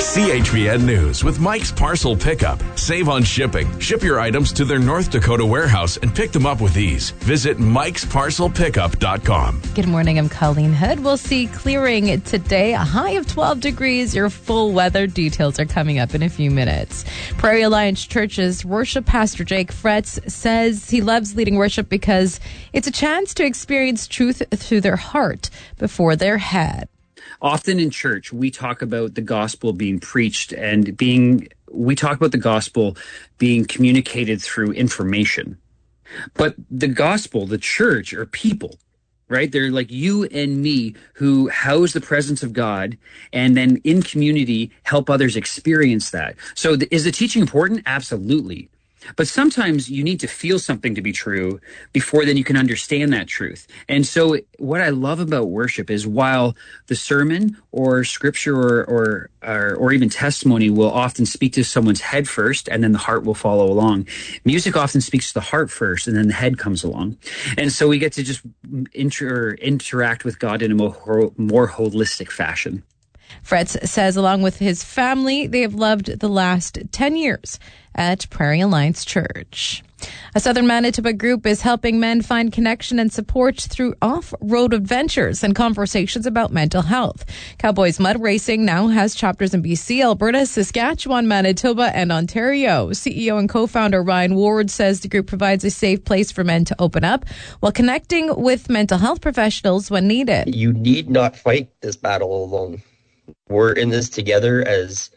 CHVN News with Mike's Parcel Pickup. Save on shipping. Ship your items to their North Dakota warehouse and pick them up with ease. Visit mikesparcelpickup.com. Good morning, I'm Colleen Hood. We'll see clearing today, a high of 12 degrees. Your full weather details are coming up in a few minutes. Prairie Alliance Church's worship pastor Jake Fretz says he loves leading worship because it's a chance to experience truth through their heart before their head. Often in church, we talk about the gospel being preached and we talk about the gospel being communicated through information. But the gospel, the church, are people, right? They're like you and me who house the presence of God and then in community help others experience that. So is the teaching important? Absolutely. But sometimes you need to feel something to be true before then you can understand that truth. And so what I love about worship is while the sermon or scripture or even testimony will often speak to someone's head first and then the heart will follow along, music often speaks to the heart first and then the head comes along. And so we get to just interact with God in a more holistic fashion. Fretz says along with his family, they have loved the last 10 years at Prairie Alliance Church. A Southern Manitoba group is helping men find connection and support through off-road adventures and conversations about mental health. Cowboys Mud Racing now has chapters in BC, Alberta, Saskatchewan, Manitoba, and Ontario. CEO and co-founder Ryan Ward says the group provides a safe place for men to open up while connecting with mental health professionals when needed. You need not fight this battle alone. We're in this together as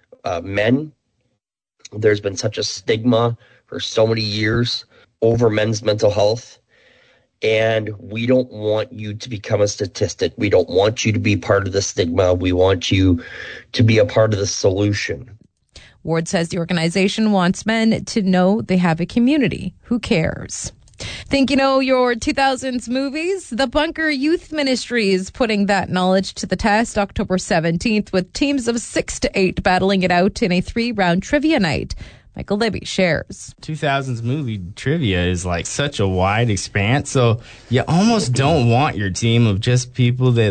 men. There's been such a stigma for so many years over men's mental health, and we don't want you to become a statistic. We don't want you to be part of the stigma. We want you to be a part of the solution. Ward says the organization wants men to know they have a community who cares. Think you know your 2000s movies? The Bunker Youth Ministry is putting that knowledge to the test October 17th with teams of 6 to 8 battling it out in a 3-round trivia night. Michael Libby shares. 2000s movie trivia is like such a wide expanse, so you almost don't want your team of just people that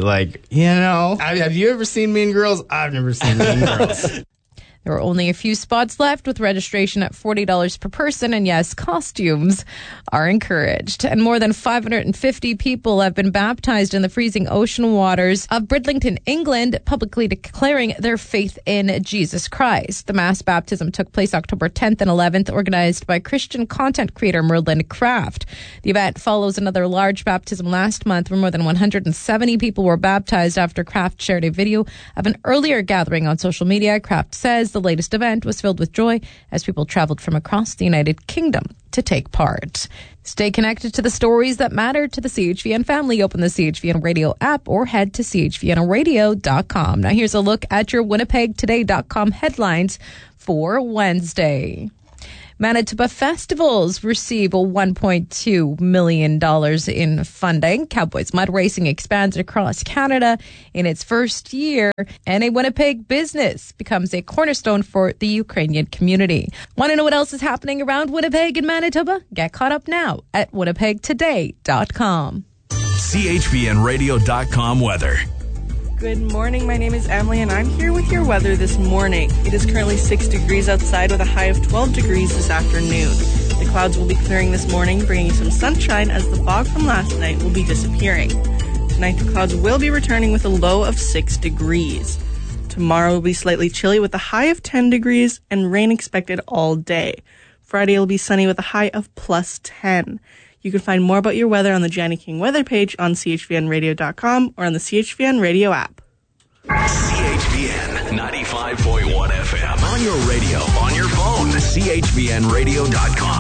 have you ever seen Mean Girls? I've never seen Mean Girls. There are only a few spots left with registration at $40 per person, and yes, costumes are encouraged. And more than 550 people have been baptized in the freezing ocean waters of Bridlington, England, publicly declaring their faith in Jesus Christ. The mass baptism took place October 10th and 11th, organized by Christian content creator Merlin Craft. The event follows another large baptism last month where more than 170 people were baptized after Craft shared a video of an earlier gathering on social media. Craft says the latest event was filled with joy as people traveled from across the United Kingdom to take part. Stay connected to the stories that matter to the CHVN family. Open the CHVN Radio app or head to chvnradio.com. Now here's a look at your winnipegtoday.com headlines for Wednesday. Manitoba Festivals receive $1.2 million in funding. Cowboys Mud Racing expands across Canada in its first year, and a Winnipeg business becomes a cornerstone for the Ukrainian community. Want to know what else is happening around Winnipeg and Manitoba? Get caught up now at winnipegtoday.com. CHVNradio.com weather. Good morning. My name is Emily, and I'm here with your weather this morning. It is currently 6 degrees outside with a high of 12 degrees this afternoon. The clouds will be clearing this morning, bringing some sunshine as the fog from last night will be disappearing. Tonight, the clouds will be returning with a low of 6 degrees. Tomorrow will be slightly chilly with a high of 10 degrees and rain expected all day. Friday will be sunny with a high of plus 10. You can find more about your weather on the Janny King weather page on chvnradio.com or on the CHVN Radio app. CHVN 95.1 FM. On your radio, on your phone, chvnradio.com.